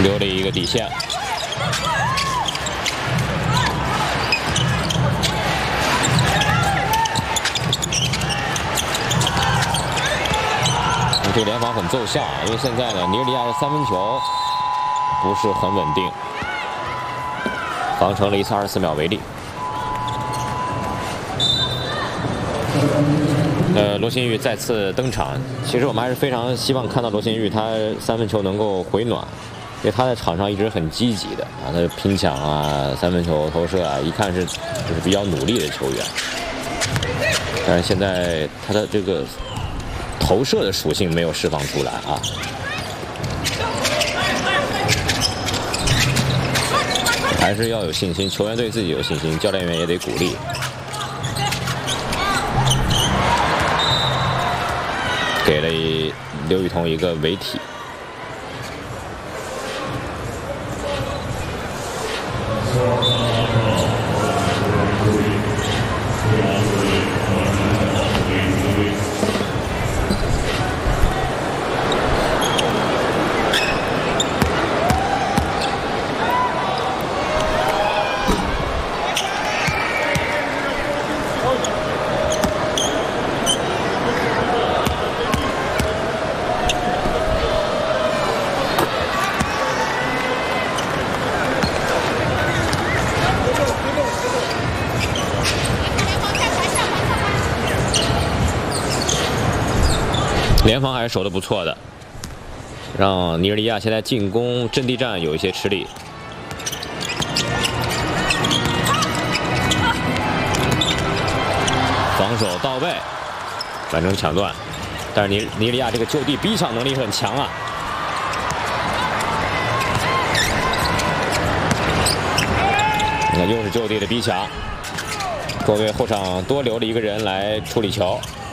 留了一个底线。这个联防很奏效，因为现在呢，尼日利亚的三分球不是很稳定，防成了一次24秒违例。罗新玉再次登场，其实我们还是非常希望看到罗新玉他三分球能够回暖，因为他在场上一直很积极的啊，他拼抢啊、三分球投射啊，一看就是比较努力的球员。但是现在他的这个投射的属性没有释放出来啊。还是要有信心，球员对自己有信心，教练员也得鼓励。给了刘雨桐一个违体。联防还是守得不错的，让尼日利亚现在进攻阵地战有一些吃力。防守到位，完成抢断，但是尼日利亚这个就地逼抢能力很强啊。你看，又是就地的逼抢，中卫后场多留了一个人来处理球。